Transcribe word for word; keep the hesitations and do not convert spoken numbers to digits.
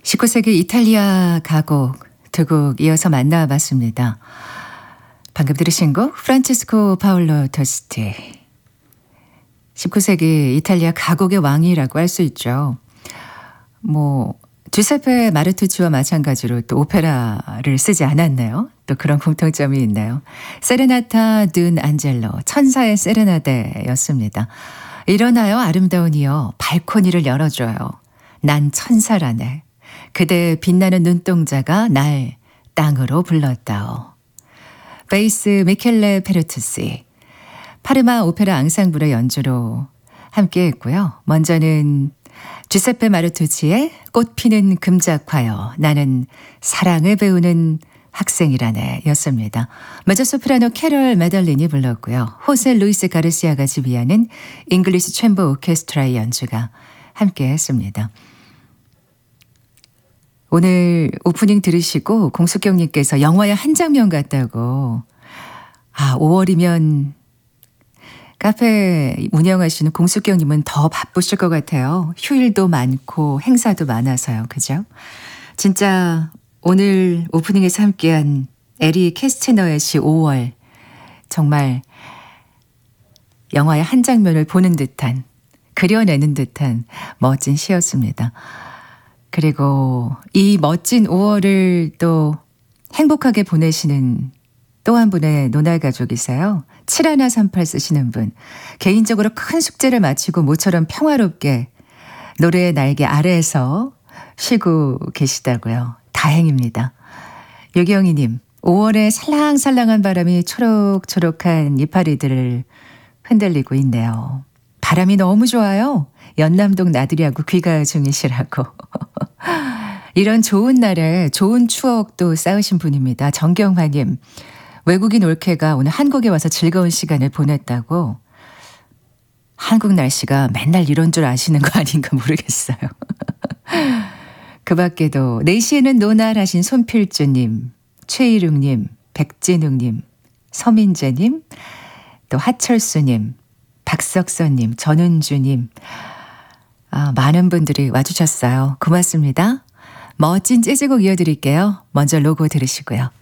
십구 세기 이탈리아 가곡 두 곡 이어서 만나봤습니다. 방금 들으신 곡 프란체스코 파올로 토스티. 십구 세기 이탈리아 가곡의 왕이라고 할 수 있죠. 뭐 주세페 마르투치와 마찬가지로 또 오페라를 쓰지 않았나요? 또 그런 공통점이 있나요? 세레나타 둔 안젤로, 천사의 세레나데였습니다. 일어나요 아름다운 이여, 발코니를 열어줘요. 난 천사라네. 그대의 빛나는 눈동자가 날 땅으로 불렀다오. 베이스 미켈레 페르투시, 파르마 오페라 앙상블의 연주로 함께 했고요. 먼저는 주세페 마르투치의 꽃피는 금작화여, 나는 사랑을 배우는 학생이라네 였습니다. 메조소프라노 캐럴 메들린이 불렀고요. 호세 루이스 가르시아가 지휘하는 잉글리시 챔버 오케스트라의 연주가 함께 했습니다. 오늘 오프닝 들으시고 공숙경님께서 영화의 한 장면 같다고. 아, 오월이면 카페 운영하시는 공숙경님은 더 바쁘실 것 같아요. 휴일도 많고 행사도 많아서요. 그죠? 진짜 오늘 오프닝에서 함께한 에리 캐스티너의 시 오월, 정말 영화의 한 장면을 보는 듯한, 그려내는 듯한 멋진 시였습니다. 그리고 이 멋진 오월을 또 행복하게 보내시는 또 한 분의 노날 가족이세요. 칠일삼팔 쓰시는 분. 개인적으로 큰 숙제를 마치고 모처럼 평화롭게 노래의 날개 아래에서 쉬고 계시다고요. 다행입니다. 유경희님, 오월에 살랑살랑한 바람이 초록초록한 이파리들을 흔들리고 있네요. 바람이 너무 좋아요. 연남동 나들이하고 귀가 중이시라고. 이런 좋은 날에 좋은 추억도 쌓으신 분입니다. 정경화님, 외국인 올케가 오늘 한국에 와서 즐거운 시간을 보냈다고. 한국 날씨가 맨날 이런 줄 아시는 거 아닌가 모르겠어요. 그 밖에도 네 시에는 노날 하신 손필주님, 최일웅님, 백진웅님, 서민재님, 또 하철수님, 박석선님, 전은주님, 아, 많은 분들이 와주셨어요. 고맙습니다. 멋진 재즈곡 이어드릴게요. 먼저 로고 들으시고요.